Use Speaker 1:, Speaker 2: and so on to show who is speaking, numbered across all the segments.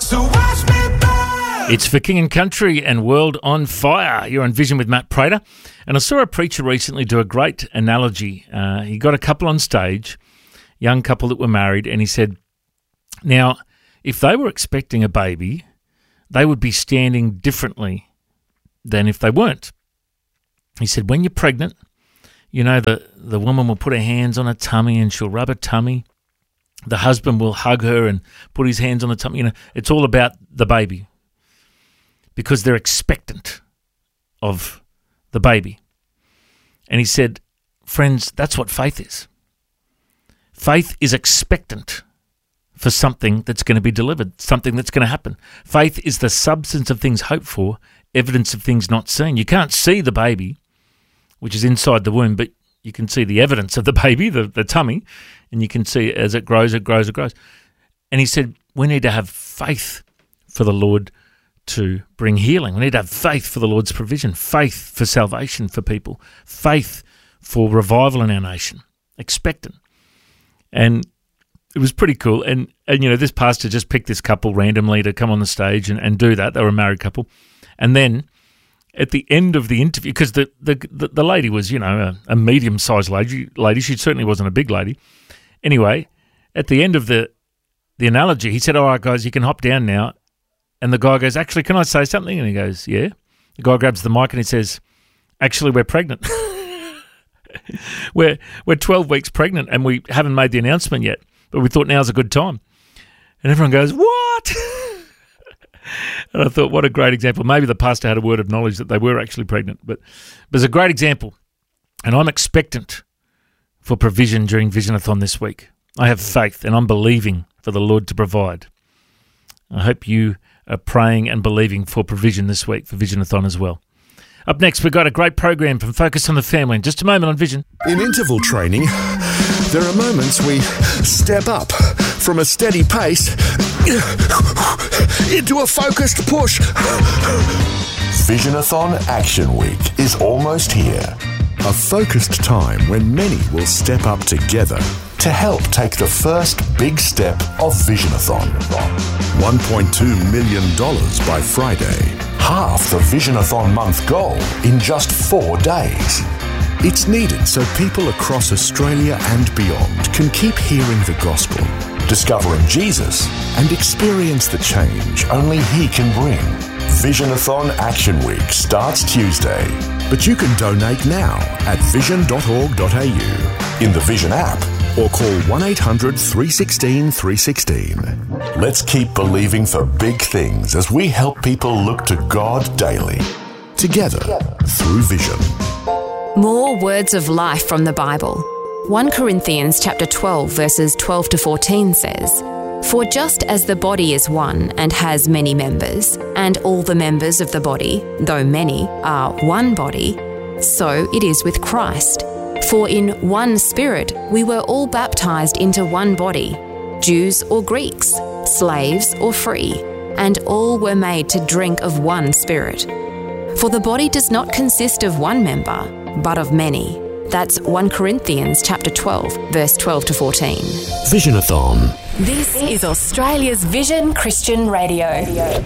Speaker 1: So watch me burn.
Speaker 2: It's for King and Country and World on Fire. You're on Vision with Matt Prater. And I saw a preacher recently do a great analogy. He got a couple on stage, young couple that were married, and he said, now, if they were expecting a baby, they would be standing differently than if they weren't. He said, when you're pregnant, you know, the woman will put her hands on her tummy and she'll rub her tummy. The husband will hug her and put his hands on the tummy. You know, it's all about the baby because they're expectant of the baby. And he said, friends, that's what faith is. Faith is expectant for something that's going to be delivered, something that's going to happen. Faith is the substance of things hoped for, evidence of things not seen. You can't see the baby, which is inside the womb, but you can see the evidence of the baby, the tummy, and you can see as it grows, it grows, it grows. And he said, we need to have faith for the Lord to bring healing. We need to have faith for the Lord's provision, faith for salvation for people, faith for revival in our nation, expectant. And it was pretty cool. And you know, this pastor just picked this couple randomly to come on the stage and do that. They were a married couple. And then at the end of the interview, because the lady was, you know, a medium-sized lady. She certainly wasn't a big lady. Anyway, at the end of the analogy, he said, all right, guys, you can hop down now. And the guy goes, actually, can I say something? And he goes, yeah. The guy grabs the mic and he says, actually, we're pregnant. We're 12 weeks pregnant and we haven't made the announcement yet, but we thought now's a good time. And everyone goes, what? And I thought, what a great example. Maybe the pastor had a word of knowledge that they were actually pregnant, but it was a great example. And I'm expectant for provision during Visionathon this week. I have faith and I'm believing for the Lord to provide. I hope you are praying and believing for provision this week for Visionathon as well. Up next, we've got a great program from Focus on the Family. In just a moment on Vision.
Speaker 3: In interval training, there are moments we step up from a steady pace into a focused push.
Speaker 4: Visionathon Action Week is almost here.
Speaker 3: A focused time when many will step up together
Speaker 4: To help take the first big step of Visionathon.
Speaker 3: $1.2 million by Friday.
Speaker 4: Half the Visionathon month goal in just 4 days.
Speaker 3: It's needed so people across Australia and beyond can keep hearing the gospel,
Speaker 4: Discovering Jesus,
Speaker 3: and experience the change.
Speaker 4: only He can bring. Visionathon Action Week starts Tuesday.
Speaker 3: But you can donate now at vision.org.au
Speaker 4: In the Vision app,
Speaker 3: or call 1-800-316-316.
Speaker 4: let's keep believing for big things as we help people look to God daily.
Speaker 3: Together through Vision.
Speaker 5: More words of life from the Bible. 1 Corinthians chapter 12 verses 12 to 14 says, "For just as the body is one and has many members, and all the members of the body, though many, are one body, so it is with Christ. For in one Spirit we were all baptized into one body, Jews or Greeks, slaves or free, and all were made to drink of one Spirit. For the body does not consist of one member, but of many." That's 1 Corinthians chapter 12, verse 12 to 14.
Speaker 3: Visionathon.
Speaker 6: This is Australia's Vision Christian Radio.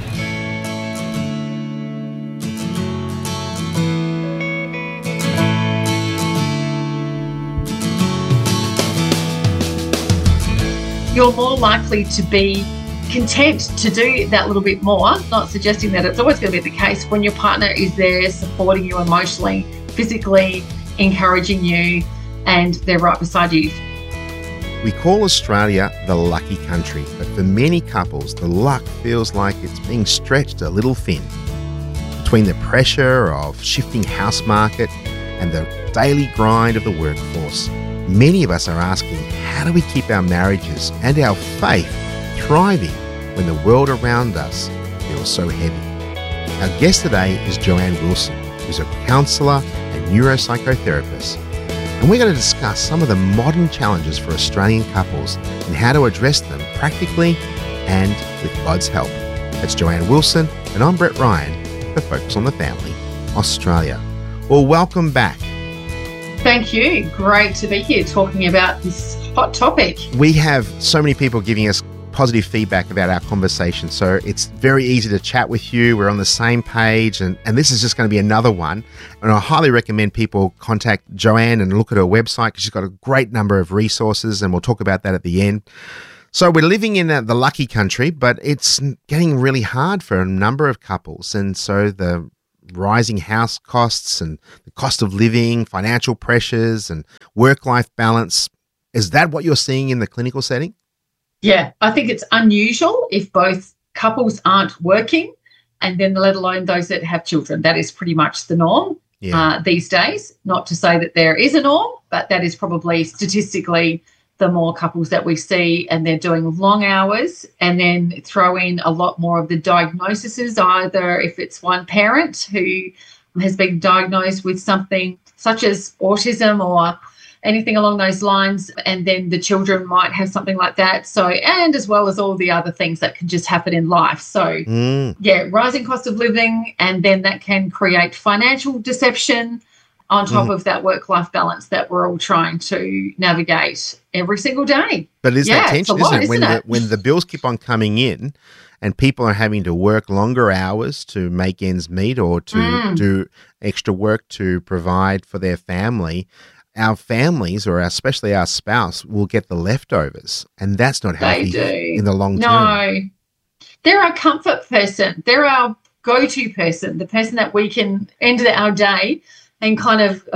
Speaker 7: You're more likely to be content to do that little bit more, not suggesting that it's always going to be the case, when your partner is there supporting you emotionally, physically, encouraging you, and they're right beside you.
Speaker 8: We call Australia the lucky country, but for many couples, the luck feels like it's being stretched a little thin. Between the pressure of shifting house market and the daily grind of the workforce, many of us are asking, how do we keep our marriages and our faith thriving when the world around us feels so heavy? Our guest today is Joanne Wilson, who's a counsellor and neuropsychotherapist, and we're going to discuss some of the modern challenges for Australian couples and how to address them practically and with God's help. That's Joanne Wilson, and I'm Brett Ryan for Focus on the Family, Australia. Well, welcome back.
Speaker 7: Thank you. Great to be here talking about this hot topic.
Speaker 8: We have so many people giving us positive feedback about our conversation. So it's very easy to chat with you. We're on the same page, and this is just going to be another one. And I highly recommend people contact Joanne and look at her website because she's got a great number of resources, and we'll talk about that at the end. So we're living in the lucky country, but it's getting really hard for a number of couples. And so the rising house costs and the cost of living, financial pressures and work-life balance, is that what you're seeing in the clinical setting?
Speaker 7: Yeah, I think it's unusual if both couples aren't working, and then let alone those that have children. That is pretty much the norm these days. Not to say that there is a norm, but that is probably statistically the more couples that we see, and they're doing long hours, and then throw in a lot more of the diagnoses, either if it's one parent who has been diagnosed with something such as autism or anything along those lines, and then the children might have something like that. So, and as well as all the other things that can just happen in life. So, rising cost of living, and then that can create financial deception on top of that work-life balance that we're all trying to navigate every single day.
Speaker 8: But is that tension,
Speaker 7: it's a lot,
Speaker 8: isn't it? When the bills keep on coming in and people are having to work longer hours to make ends meet or to do extra work to provide for their family, our families, or especially our spouse, will get the leftovers, and that's not healthy in the long term.
Speaker 7: No. They're our comfort person. They're our go-to person, the person that we can end our day and kind of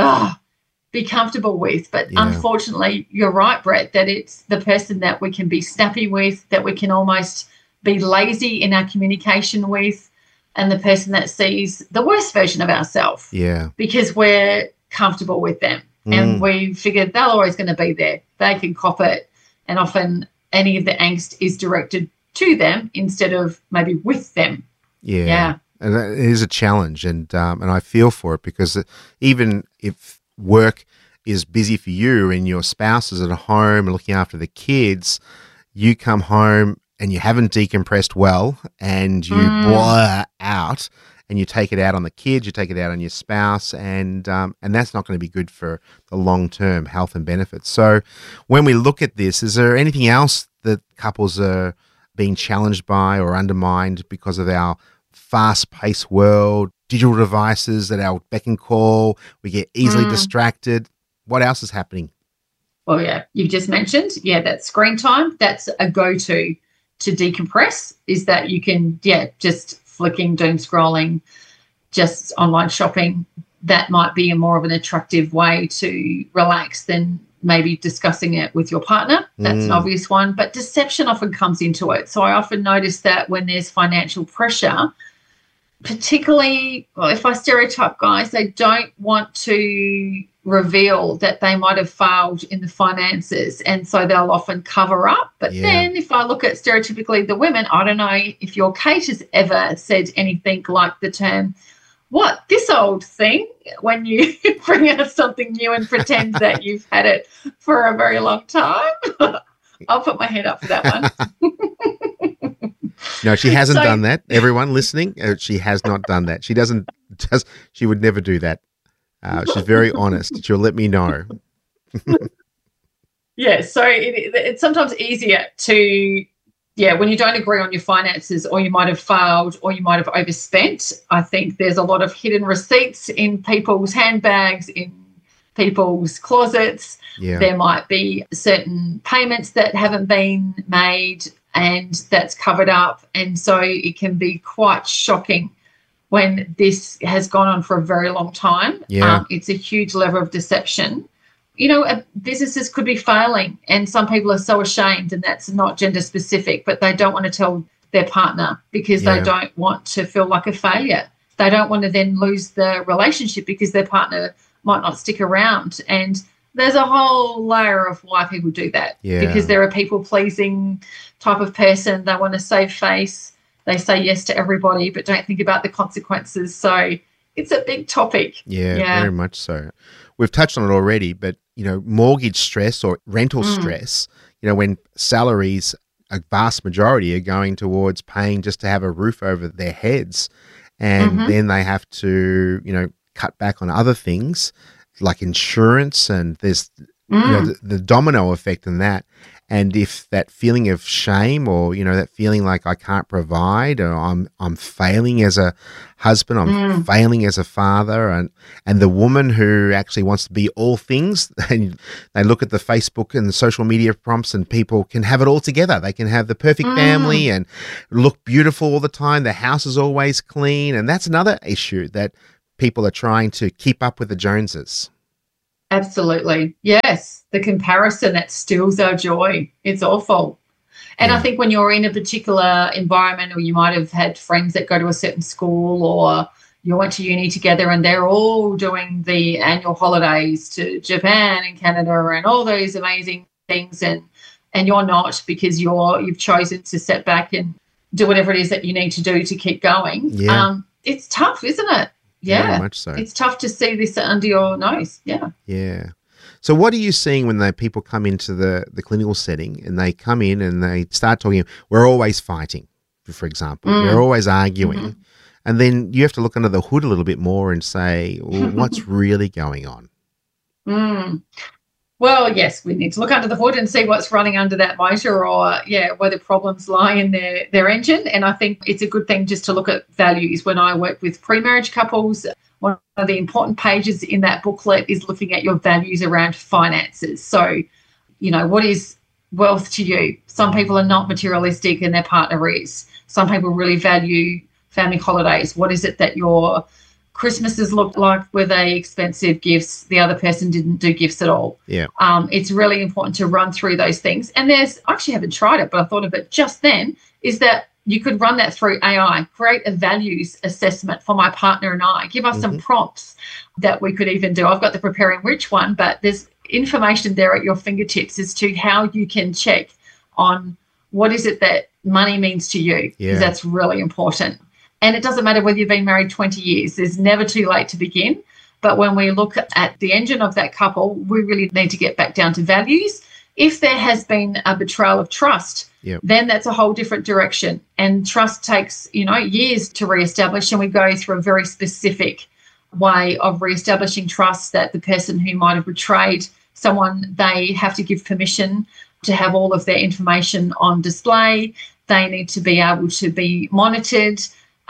Speaker 7: be comfortable with. But unfortunately, you're right, Brett, that it's the person that we can be snappy with, that we can almost be lazy in our communication with, and the person that sees the worst version of ourselves because we're comfortable with them. And we figured they're always going to be there. They can cop it. And often any of the angst is directed to them instead of maybe with them. Yeah.
Speaker 8: And it is a challenge. And I feel for it because even if work is busy for you and your spouse is at home and looking after the kids, you come home and you haven't decompressed well and you blur out. And you take it out on the kids, you take it out on your spouse, and that's not going to be good for the long-term health and benefits. So when we look at this, is there anything else that couples are being challenged by or undermined because of our fast-paced world, digital devices at our beck and call, we get easily distracted? What else is happening?
Speaker 7: Well, you've just mentioned, that screen time, that's a go-to to decompress, is that you can, just flicking, doom scrolling, just online shopping, that might be a more of an attractive way to relax than maybe discussing it with your partner. That's an obvious one. But deception often comes into it. So I often notice that when there's financial pressure, particularly, if I stereotype guys, they don't want to reveal that they might have failed in the finances, and so they'll often cover up. But then if I look at stereotypically the women, I don't know if your Kate has ever said anything like the term, what, this old thing, when you bring out something new and pretend that you've had it for a very long time. I'll put my hand up for that one.
Speaker 8: No, she hasn't done that. Everyone listening, she has not done that. She would never do that. She's very honest. She'll let me know.
Speaker 7: So it's sometimes easier to, when you don't agree on your finances, or you might have failed, or you might have overspent. I think there's a lot of hidden receipts in people's handbags, in people's closets. There might be certain payments that haven't been made and that's covered up. And so it can be quite shocking when this has gone on for a very long time. It's a huge level of deception. Businesses could be failing, and some people are so ashamed, and that's not gender specific, but they don't want to tell their partner because they don't want to feel like a failure. They don't want to then lose the relationship because their partner might not stick around. And there's a whole layer of why people do that, because they're a people-pleasing type of person. They want to save face. They say yes to everybody but don't think about the consequences. So it's a big topic.
Speaker 8: Yeah, very much so. We've touched on it already, but, mortgage stress or rental stress, when salaries, a vast majority are going towards paying just to have a roof over their heads, and then they have to, cut back on other things like insurance, and there's the domino effect in that. And if that feeling of shame or, that feeling like I can't provide or I'm failing as a husband, I'm failing as a father, and the woman who actually wants to be all things, and they look at the Facebook and the social media prompts and people can have it all together. They can have the perfect family and look beautiful all the time. The house is always clean. And that's another issue that people are trying to keep up with the Joneses.
Speaker 7: Absolutely. Yes. The comparison that steals our joy. It's awful. And I think when you're in a particular environment, or you might have had friends that go to a certain school, or you went to uni together and they're all doing the annual holidays to Japan and Canada and all those amazing things, and you're not, because you've chosen to sit back and do whatever it is that you need to do to keep going. Yeah. It's tough, isn't it? Yeah,
Speaker 8: very much so.
Speaker 7: It's tough to see this under your nose. Yeah.
Speaker 8: Yeah. So what are you seeing when people come into the clinical setting and they come in and they start talking, we're always fighting, for example, we're always arguing, and then you have to look under the hood a little bit more and say, well, what's really going on?
Speaker 7: Well, yes, we need to look under the hood and see what's running under that motor, or, where the problems lie in their engine. And I think it's a good thing just to look at values. When I work with pre-marriage couples, one of the important pages in that booklet is looking at your values around finances. So, what is wealth to you? Some people are not materialistic and their partner is. Some people really value family holidays. What is it that your Christmases look like? Were they expensive gifts? The other person didn't do gifts at all.
Speaker 8: Yeah.
Speaker 7: It's really important to run through those things. And I actually haven't tried it, but I thought of it just then, is that you could run that through AI, create a values assessment for my partner and I, give us some prompts that we could even do. I've got the Preparing Rich one, but there's information there at your fingertips as to how you can check on what is it that money means to you, because that's really important. And it doesn't matter whether you've been married 20 years. There's never too late to begin. But when we look at the engine of that couple, we really need to get back down to values. If there has been a betrayal of trust, then that's a whole different direction. And trust takes, years to reestablish. And we go through a very specific way of reestablishing trust, that the person who might have betrayed someone, they have to give permission to have all of their information on display. They need to be able to be monitored.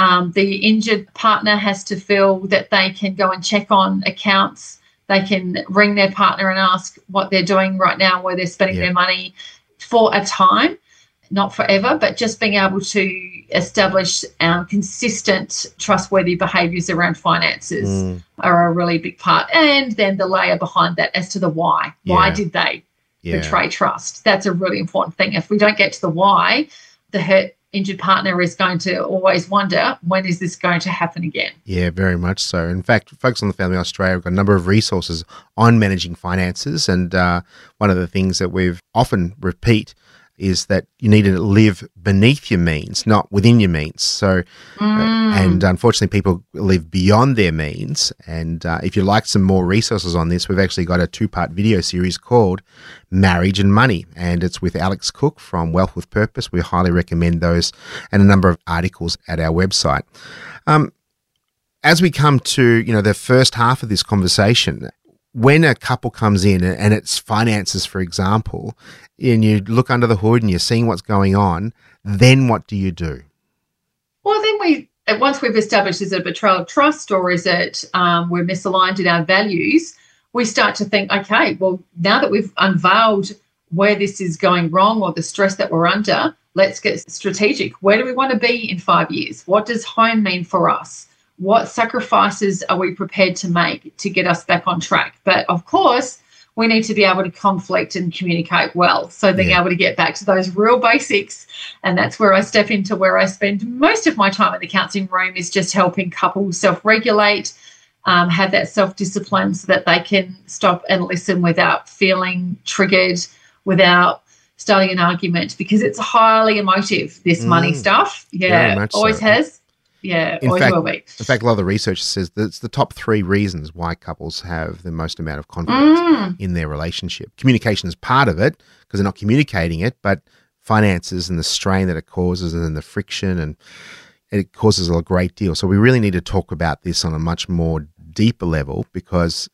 Speaker 7: The injured partner has to feel that they can go and check on accounts. They can ring their partner and ask what they're doing right now, where they're spending their money for a time, not forever, but just being able to establish consistent, trustworthy behaviours around finances are a really big part. And then the layer behind that as to the why. Why did they betray trust? That's a really important thing. If we don't get to the why, the hurt injured partner is going to always wonder, when is this going to happen again?
Speaker 8: Yeah, very much so. In fact, Focus on the Family Australia have got a number of resources on managing finances, and one of the things that we've often repeat is that you need to live beneath your means, not within your means. So, and unfortunately, people live beyond their means. And if you'd like some more resources on this, we've actually got a 2-part video series called Marriage and Money, and it's with Alex Cook from Wealth with Purpose. We highly recommend those, and a number of articles at our website. As we come to, the first half of this conversation, when a couple comes in and it's finances, for example, and you look under the hood and you're seeing what's going on, then what do you do?
Speaker 7: Well, then once we've established, is it a betrayal of trust, or is it we're misaligned in our values, we start to think, okay, well, now that we've unveiled where this is going wrong or the stress that we're under, let's get strategic. Where do we want to be in 5 years? What does home mean for us? What sacrifices are we prepared to make to get us back on track? But of course, we need to be able to conflict and communicate well. So being able to get back to those real basics, and that's where I step into where I spend most of my time in the counselling room, is just helping couples self-regulate, have that self-discipline so that they can stop and listen without feeling triggered, without starting an argument, because it's highly emotive, this money stuff. Yeah, always has. Yeah, always will be.
Speaker 8: In fact, a lot of the research says that it's the top 3 reasons why couples have the most amount of conflict in their relationship. Communication is part of it, because they're not communicating it, but finances and the strain that it causes and the friction, and it causes a great deal. So we really need to talk about this on a much more deeper level, because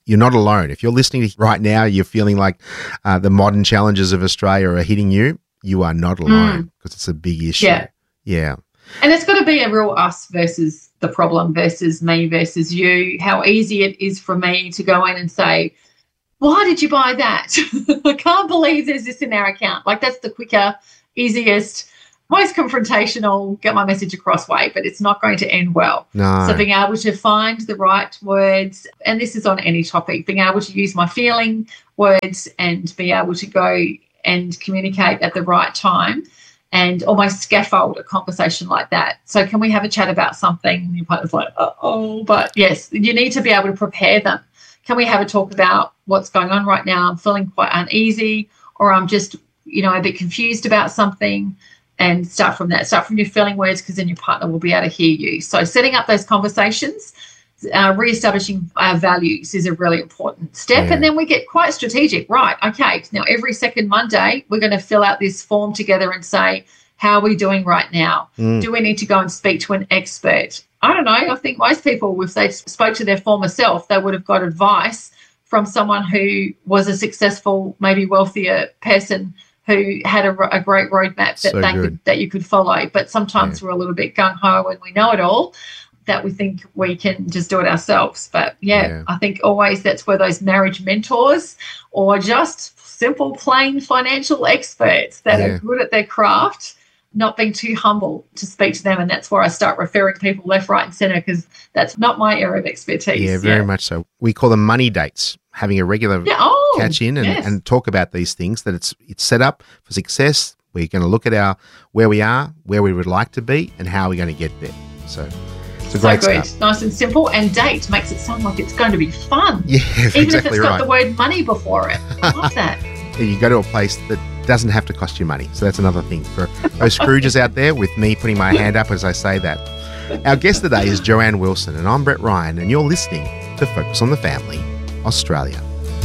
Speaker 8: you're not alone. If you're listening right now, you're feeling like the modern challenges of Australia are hitting you, you are not alone because it's a big issue. Yeah.
Speaker 7: And it's got to be a real us versus the problem versus me versus you. How easy it is for me to go in and say, why did you buy that? I can't believe there's this in our account. Like, that's the quicker, easiest, most confrontational, get my message across way, but it's not going to end well.
Speaker 8: No.
Speaker 7: So being able to find the right words, and this is on any topic, being able to use my feeling words and be able to go and communicate at the right time and almost scaffold a conversation like that. So can we have a chat about something? And your partner's like, but yes, you need to be able to prepare them. Can we have a talk about what's going on right now? I'm feeling quite uneasy, or I'm just, a bit confused about something, and start from that. Start from your feeling words, because then your partner will be able to hear you. So setting up those conversations, re-establishing our values is a really important step.
Speaker 8: Yeah.
Speaker 7: And then we get quite strategic. Right, okay, now every second Monday we're going to fill out this form together and say, how are we doing right now? Do we need to go and speak to an expert? I don't know. I think most people, if they spoke to their former self, they would have got advice from someone who was a successful, maybe wealthier person who had a great roadmap that you could follow. But sometimes we're a little bit gung-ho and we know it all, that we think we can just do it ourselves. But, I think always that's where those marriage mentors or just simple, plain financial experts that are good at their craft, not being too humble to speak to them. And that's where I start referring people left, right and centre, because that's not my area of expertise.
Speaker 8: Yeah, very much so. We call them money dates, having a regular catch in and talk about these things, that it's set up for success. We're going to look at where we are, where we would like to be, and how we're going to get there. So it's a great stuff.
Speaker 7: Nice and simple. And date makes it sound like it's going to be fun.
Speaker 8: Yeah,
Speaker 7: even if it's got the word money before it. I love that.
Speaker 8: You go to a place that doesn't have to cost you money. So that's another thing for those Scrooges out there, with me putting my hand up as I say that. Our guest today is Joanne Wilson, and I'm Brett Ryan, and you're listening to Focus on the Family, Australia.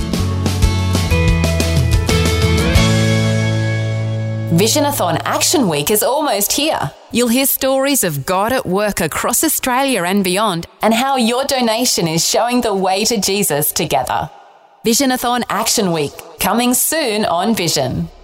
Speaker 6: Visionathon Action Week is almost here.
Speaker 5: You'll hear stories of God at work across Australia and beyond,
Speaker 6: and how your donation is showing the way to Jesus together.
Speaker 5: Visionathon
Speaker 6: Action Week, coming soon on Vision.